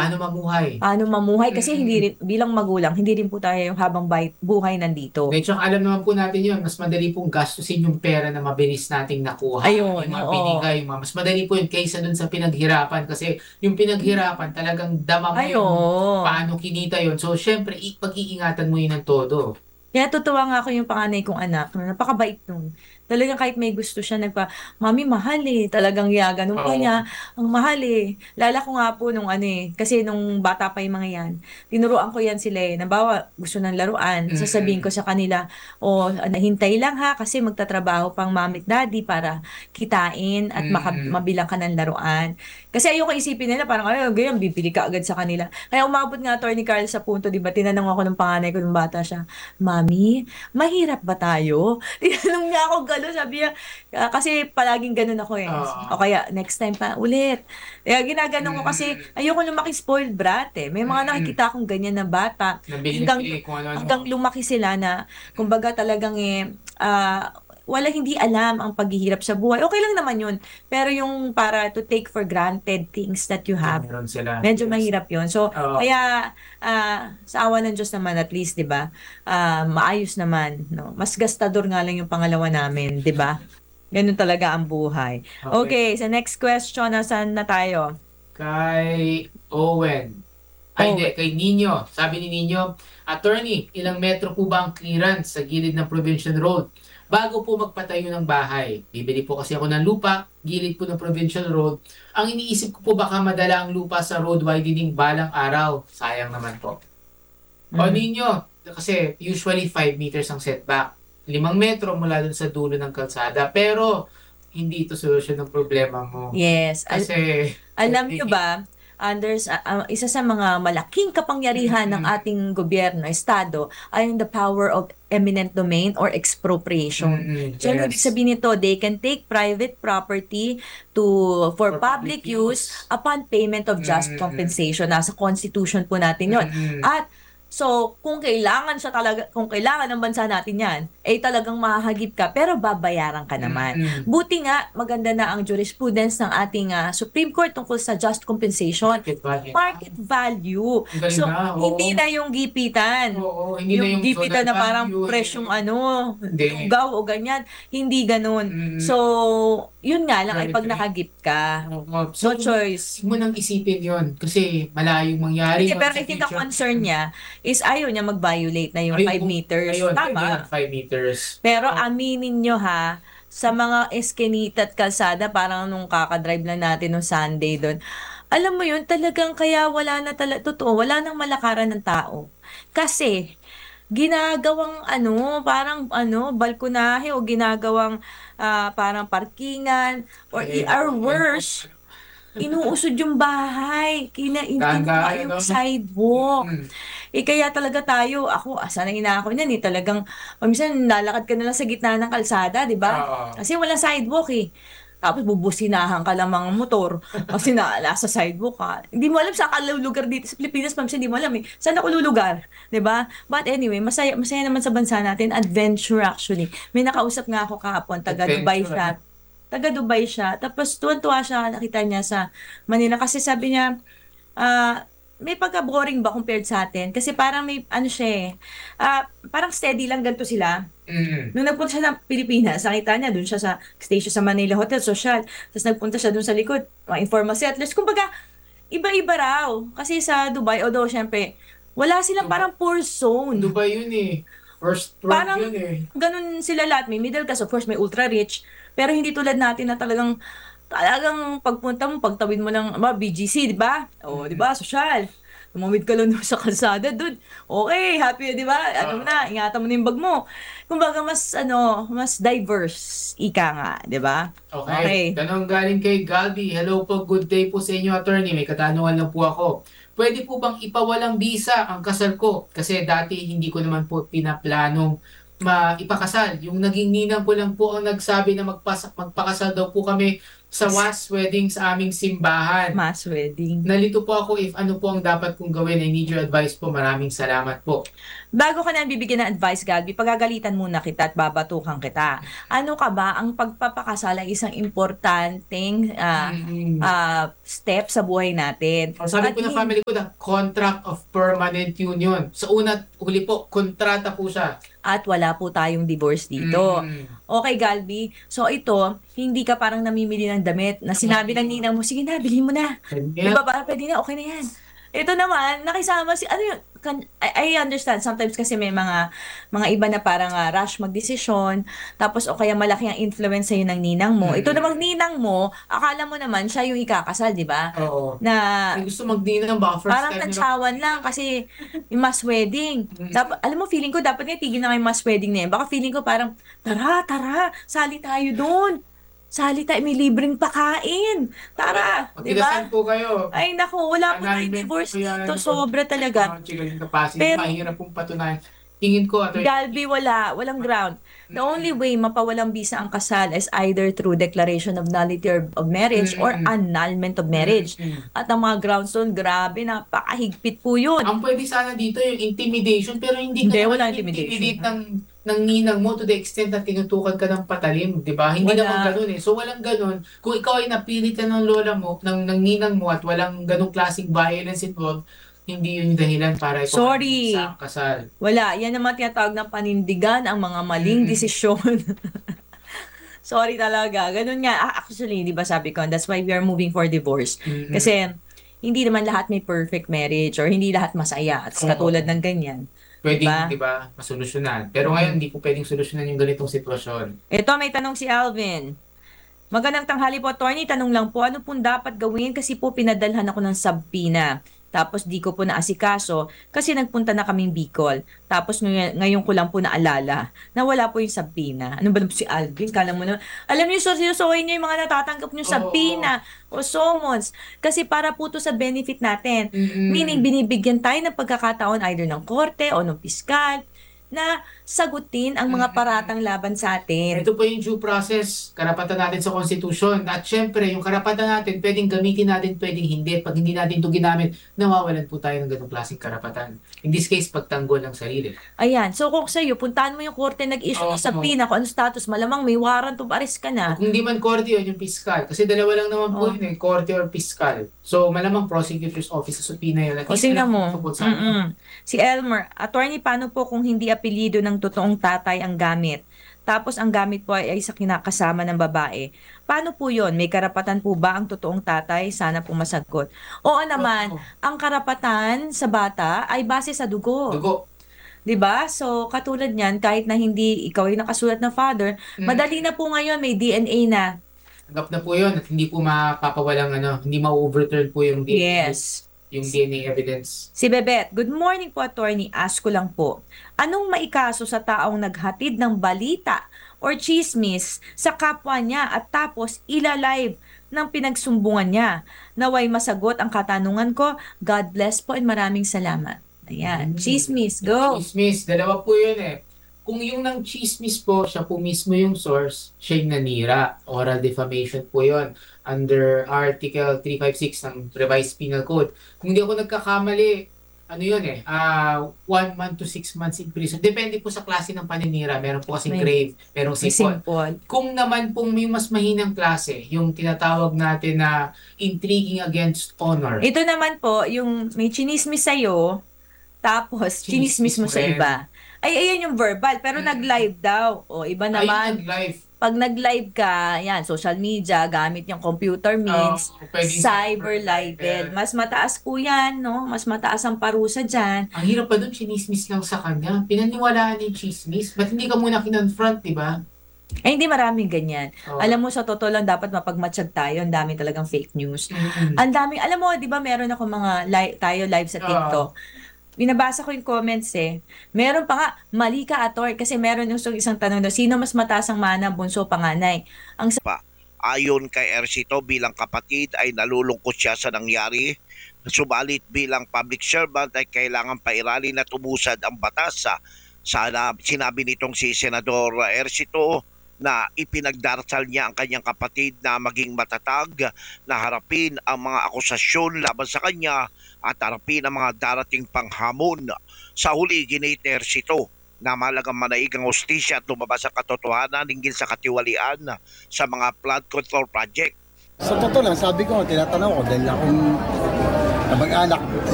paano mamuhay. paano mamuhay kasi hindi Mm. rin, bilang magulang, hindi rin po tayo yung habang buhay nandito. Medyo alam naman po natin yun, mas madali pong gastusin yung pera na mabilis nating nakuha, Ayun, yung mga oo. binigay, yung mga, mas madali po yun kaysa dun sa pinaghirapan kasi yung pinaghirapan talagang dama mo Ay, yung oo. paano kinita yun. So, syempre, pag-iingatan mo yun ng todo. Kaya totoo nga ako yung panganay kong anak, napakabait nun. Talagang kahit may gusto siya, Mami, mahal eh. Talagang ganun pa Oo. niya. Ang mahal eh. Lala ko nga po nung ano eh, kasi nung bata pa yung mga yan, tinuruan ko yan sila eh. Nabawa, gusto ng laruan, sasabihin ko Mm-mm. sa kanila, o hintay lang ha, kasi magtatrabaho pang mami at daddy para kitain at Mm-mm. mabilang ka ng laruan. Kasi ayoko isipin nila, parang, ay, ganyan, bibili ka agad sa kanila. Kaya umabot nga, Attorney Carl, sa punto, di ba, tinanong ako ng panganay ko nung bata siya, Mami, mahirap ba tayo? Tinanong niya ako gano'n, sabi niya, kasi palaging gano'n ako eh. O Oo. kaya, next time pa, ulit. Kaya ginaganon ko kasi, Mm-mm. ayoko lumaki spoiled brat eh. May mga Mm-mm. nakikita akong ganyan na bata, hanggang, Nabili kung hanggang ano-ano. lumaki sila na, kumbaga talagang wala hindi alam ang paghihirap sa buhay. Okay lang naman yun. Pero yung para to take for granted things that you Na have, meron sila. medyo Yes. mahirap yun. So, Oo. kaya sa awa ng Diyos naman at least, 'di ba? Maayos naman, no. Mas gastador nga lang yung pangalawa namin, 'di ba? Ganun talaga ang buhay. Okay. Okay, sa next question, nasaan na tayo? Kay Owen. Ay, Oh, hindi. Kay Nino. Sabi ni Nino, Attorney, ilang metro po ba ang clearance sa gilid ng Provincial Road? Bago po magpatayo ng bahay. Bibili po kasi ako ng lupa, gilid po ng Provincial Road. Ang iniisip ko po baka madala ang lupa sa road widening balang araw. Sayang naman po. O mm, ninyo, kasi usually 5 meters ang setback. 5 metro mula dun sa dulo ng kalsada. Pero, hindi ito solusyon ng problema mo. yes. Kasi, Alam nyo ba, isa sa mga malaking kapangyarihan ng mm, ating gobyerno, estado, ay yung the power of eminent domain or expropriation. So, ano ibig yes. sabihin nito? They can take private property for For public public use use. upon payment of just Mm, compensation. Nasa constitution po natin yon. mm, At so, kung kailangan ng bansa natin yan, eh talagang mahahagip ka, pero babayaran ka naman. mm. Buti nga, maganda na ang jurisprudence ng ating Supreme Court tungkol sa just compensation. Market value. Market value. Ang galing So, na, hindi oo. na yung gipitan. Oo, hindi na Yung yung zonal gipitan na parang value, hindi na presyong yung... Hindi. lugaw o ganyan. Hindi ganun. Mm, So, yun nga lang ay very pag true. nakagip ka, Oo. So, no choice. huwag mo nang isipin yon kasi malayong mangyari Hindi, yon pero sa I think ang future. concern niya is ayaw niya mag-violate na yung Ayun, 5 meters. ayun, pwede yun, Tama. 5 meters. Pero Oh, aminin nyo ha, sa mga eskinita at kalsada, parang nung kakadrive lang natin nung Sunday doon, alam mo yun, talagang kaya wala na totoo, wala nang malakaran ng tao. Kasi, ginagawang parang balkonahe o ginagawang parang parkingan or yan po. worse, inuusod yung bahay, kinuha Dahan-dahan, yung ano? sidewalk. Mm, Kaya talaga sanay na ako niyan eh, talagang, minsan lalakad ka na lang sa gitna ng kalsada, di ba? oo. Kasi walang sidewalk eh. Tapos bubusinahan ka lang mga motor kasi nasa sidewalk ka. Hindi mo alam saan ka lulugar dito sa Pilipinas, ma'am, hindi mo alam eh. Saan ako lulugar, 'di ba? But anyway, masaya masaya naman sa bansa natin, adventure actually. May nakausap nga ako kahapon, taga Dubai Adventure, ano? siya. Taga Dubai siya. Tapos tuwan-tuwa siya, nakita niya sa Manila kasi sabi niya, may pagka-boring ba compared sa atin? Kasi parang may, ano siya eh, parang steady lang ganito sila. Mm, Nung nagpunta siya ng Pilipinas, nakita niya, dun siya stay siya sa Manila Hotel, social. Tapos nagpunta siya dun sa likod, mga informal settlers. Kumbaga, iba-iba raw. Kasi sa Dubai, although syempre, wala silang Dubai, parang poor zone. Dubai yun eh. First world Parang yun eh. ganun sila lahat. May middle class, of course, may ultra rich. Pero hindi tulad natin na talagang pagpunta mo, pagtawid mo ng BGC, di ba? O, di Mm, ba? Social. Tumawid ka lang doon sa kalsada, doon. Okay, happy, di ba? Ano mo oo. na, ingatan mo na yung bag mo. Kumbaga, mas diverse, ika nga, di ba? Okay. Okay. Tanong galing kay Galdi. Hello po, good day po sa inyo, attorney. May katanungan lang po ako. Pwede po bang ipawalang bisa ang kasal ko? Kasi dati hindi ko naman po pinaplanong ipakasal. Yung naging ninang ko lang po ang nagsabi na magpakasal daw po kami sa mass wedding sa aming simbahan. Mass wedding. Nalito po ako if ano po ang dapat kong gawin. I need your advice po. Maraming salamat po. Bago ka na bibigyan ng advice, Galbi, pagagalitan muna kita at babatukan kita. Ano ka ba, ang pagpapakasal ay isang importanteng step sa buhay natin. Sabi At po ng family ko, the contract of permanent union. Sa una, huli po, kontrata po siya. At wala po tayong divorce dito. Okay, Galbi. So ito, hindi ka parang namimili ng damit na sinabi ng ninang mo, sige na, bilhin mo na. Di ba parang pwede na, okay na yan. Ito naman, nakisama si, ano yun, I understand, sometimes kasi may mga iba na parang rush magdesisyon, tapos o kaya malaki ang influence sa'yo ng ninang mo. Ito namang ninang mo, akala mo naman siya yung ikakasal, di ba? Oo. Na May gusto magdina ng baka first parang time nila. tansyawan lang kasi yung mass wedding. Alam mo, feeling ko dapat nga tigil na yung mass wedding na yan. Baka feeling ko parang, tara, sali tayo doon. Sali tayo, may libreng pakain. Tara, di ba? Magkinasan po kayo. Ay, naku, wala po tayong divorce dito. Sobra talaga. Chicken capacity, Pero- mahirap pong patunayan. Tingin ko, Galbi, walang ground. The only way mapawalang bisa ang kasal is either through declaration of nullity of marriage or annulment of marriage. At ang mga grounds doon, grabe, napakahigpit po yun. ang pwede sana dito yung intimidation, pero hindi Hindi, ka wala naman intimidation. intimidate ng ninang mo to the extent na tinutukan ka ng patalim, di ba? Hindi Wala. naman ganun eh. So walang ganun. Kung ikaw ay napilitan ng lola mo, ng ninang mo at walang ganung klaseng violence involved, hindi yun yung dahilan para ikaw Sorry. sa kasal. Wala, yan naman tinatawag na panindigan ang mga maling desisyon. Sorry talaga. Ganun nga. Actually, di ba sabi ko, that's why we are moving for divorce. Kasi hindi naman lahat may perfect marriage or hindi lahat masaya. At katulad ng ganyan. Pwedeng, di ba, masolusyonan. Pero ngayon, hindi po pwedeng solusyonan yung ganitong sitwasyon. Ito, may tanong si Alvin. Magandang tanghali po, attorney. Tanong lang po, ano pong dapat gawin kasi po pinadalhan ako ng subpoena. Tapos di ko po naasikaso kasi nagpunta na kaming Bicol. Tapos ngayon ko lang po naalala na wala po yung subpoena. Ano ba si Alvin? Kala mo na, alam niyo, seryosohin niyo yung mga natatanggap niyo subpoena o summons. Kasi para po to sa benefit natin. Meaning, binibigyan tayo ng pagkakataon either ng korte o ng piskal na sagutin ang mga paratang laban sa atin. Ito po yung due process, karapatan natin sa Constitution. At syempre, yung karapatan natin, pwedeng gamitin natin, pwedeng hindi. Pag hindi natin ito ginamit, nawawalan po tayo ng ganong klaseng karapatan. In this case, pagtanggol ng sarili. Ayan. So kung sa'yo, puntahan mo yung korte nag-issue Oo. sa PINA kung ano status, malamang may warrant of arrest ka na. Kung di man korte yun, yung piskal. Kasi dalawa lang naman po yun eh, korte or piskal. So, malamang prosecutor's office sa supina yun. At O least tingnan alam mo. tungkol sa ano. Si Elmer, attorney, paano po kung hindi apelyido ng totoong tatay ang gamit? Tapos ang gamit po ay sa kinakasama ng babae. Paano po yon? May karapatan po ba ang totoong tatay? Sana po masagot. Oo naman, ang karapatan sa bata ay base sa dugo. Dugo. 'Di ba? So, katulad niyan, kahit na hindi ikaw ay nakasulat na father, madali na po ngayon, may DNA na. Tanggap na po yun at hindi po mapapawalang hindi ma-overturn po yung DNA. Yes. Yung DNA evidence. Si Bebet, good morning po, attorney. Ask ko lang po, anong maikaso sa taong naghatid ng balita or chismis sa kapwa niya at tapos ilalive ng pinagsumbungan niya? Naway masagot ang katanungan ko. God bless po and maraming salamat. Ayan, chismis, go! Chismis, dalawa po yun eh. Kung yung ng chismis po, siya po mismo yung source, siya yung nanira. Oral defamation po yun. Under Article 356 ng Revised Penal Code. Kung hindi ako nagkakamali, 1 month to 6 months in prison. Depende po sa klase ng paninira. Meron po kasing May- grave, merong sipon. Simple. Kung naman pong may mas mahinang klase, yung tinatawag natin na intriguing against honor. Ito naman po, yung may chinismis sa'yo, tapos chinismis mo sa rin. iba. Ay, ayan yung verbal, pero nag-live daw. O, iba naman. Ayun, live. Pag nag-live ka, yan, social media, gamit yung computer means, cyber libel. Mas mataas po yan, no? Mas mataas ang parusa dyan. Ang hirap pa doon, chinismis lang sa kanya. Pinaniwalaan yung chismis. Ba't hindi ka muna kinonfront, di ba? Ay, hindi maraming ganyan. Oo. Alam mo, sa totoo lang, dapat mapagmatsyag tayo. Ang dami talagang fake news. Mm-mm. Ang dami, alam mo, di ba meron ako mga tayo live sa TikTok. Binabasa ko yung comments eh. Meron pa nga, mali ka, Ator, kasi meron yung isang tanong na, sino mas mataas ang mana, bunso, panganay? Ang Ayon kay Ercito, bilang kapatid ay nalulungkot siya sa nangyari. Subalit bilang public servant ay kailangan pairalin at umusad ang batas. Sinabi nitong si Senador Ercito na ipinagdarasal niya ang kanyang kapatid na maging matatag, na harapin ang mga akusasyon laban sa kanya at harapin ang mga darating panghamon. Sa huli, ginit ni Ercito na mahalagang manaig ang hustisya at lumabas ang katotohanan hinggil sa katiwalian sa mga flood control project. Sa totoo lang, sabi ko, tinatanong ko dahil akong kamag-anak